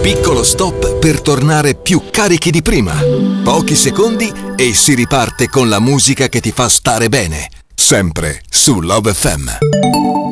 piccolo stop per tornare più carichi di prima. Pochi secondi e si riparte con la musica che ti fa stare bene. Sempre su Love FM.